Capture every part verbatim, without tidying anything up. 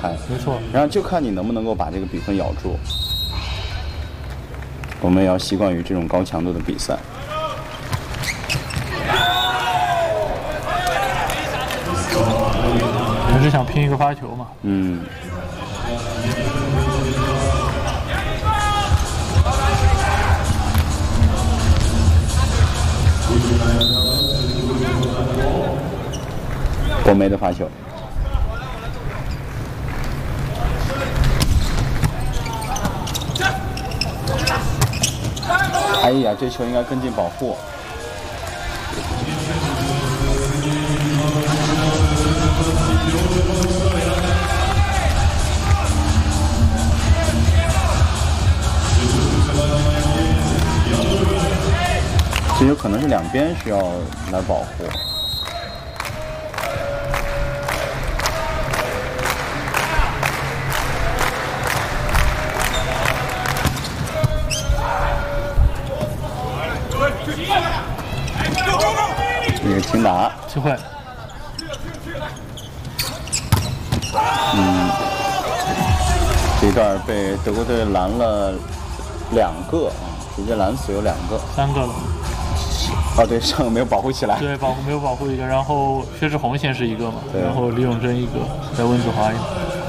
开。 没错。 然后就看你能不能够把这个比分咬住。我们也要习惯于这种高强度的比赛。 还是想拼一个发球嘛。 嗯。国梅的发球。哎呀，这球应该跟进保护。这有可能是两边需要来保护。这个轻打机会。 嗯，这一段被德国队拦了两个啊，直接拦死有两个， 三个了。 哦，对，上个没有保护起来。 对，保护没有保护一个，然后薛之宏先是一个嘛，然后李永珍一个，再温子华一个。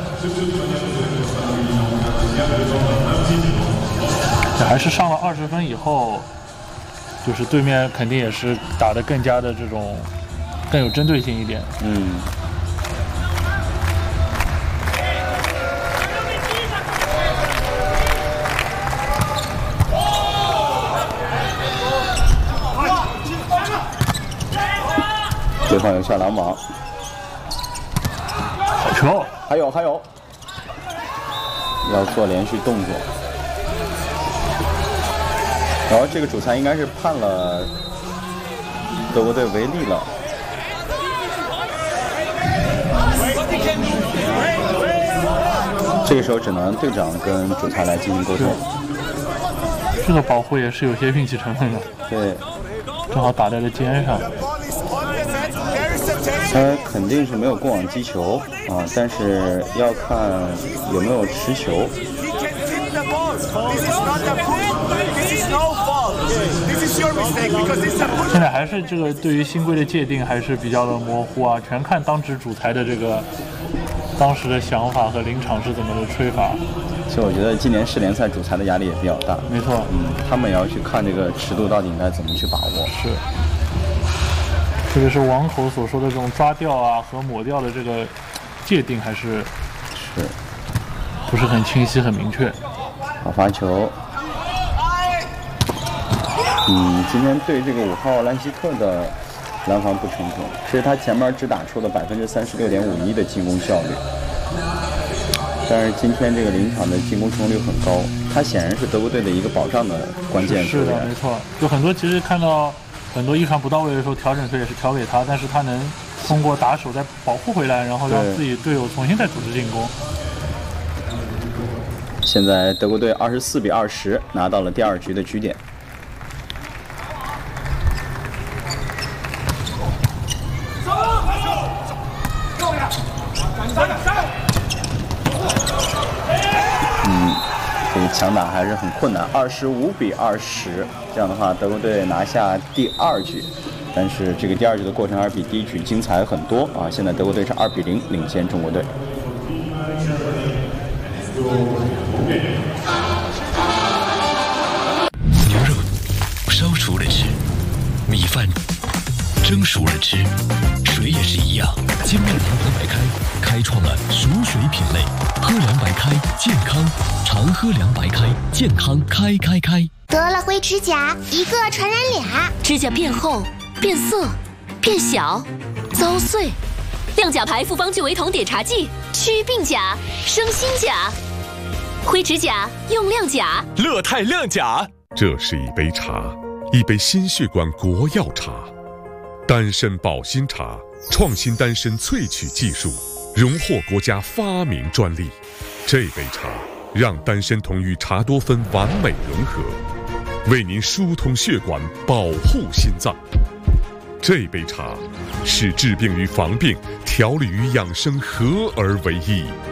还是上了二十分以后，就是对面肯定也是打得更加的这种更有针对性一点。 嗯。对方有下篮网， 好球！ 还有还有，要做连续动作。然后这个主裁应该是判了德国队违例了。这个时候只能队长跟主裁来进行沟通。 这个保护也是有些运气成分的。 对， 正好打在了肩上。 他肯定是没有过网击球啊，但是要看有没有持球。 现在还是这个对于新规的界定还是比较的模糊啊，全看当值主裁的这个当时的想法和临场是怎么的吹法。 其实我觉得今年世联赛主裁的压力也比较大。 没错， 嗯，他们也要去看这个尺度到底应该怎么去把握。 是。特别是网口所说的这种抓掉啊和抹掉的这个界定还是是不是很清晰很明确。 好发球。嗯，今天对这个五号兰希特的拦防不成功，其实他前面只打出了百分之三十六点五一的进攻效率，但是今天这个临场的进攻成功率很高，他显然是德国队的一个保障的关键球员。 是的，没错，就很多其实看到。很多一传不到位的时候，调整球也是调给他，但是他能通过打手再保护回来，然后让自己队友重新再组织进攻。 现在德国队二十四比二十拿到了第二局的局点。嗯，这个强打还是很困难，二十五比二十。这样的话，德国队拿下第二局，但是这个第二局的过程还是比第一局精彩很多啊！现在德国队是二比零领先中国队。 牛肉烧熟了吃，米饭蒸熟了吃，水也是一样。精酿糖喝白开开创了熟水品类，喝凉白开健康，常喝凉白开健康开开开。 得了灰指甲，一个传染俩， 指甲变厚、变色、变小、遭碎。亮甲牌复方聚维酮碘茶剂，祛病甲，生新甲。灰指甲用亮甲， 乐泰亮甲。这是一杯茶，一杯心血管国药茶，丹参保心茶，创新丹参萃取技术，荣获国家发明专利。这杯茶让丹参酮与茶多酚完美融合，为您疏通血管，保护心脏。这杯茶是治病与防病、调理与养生合而为一。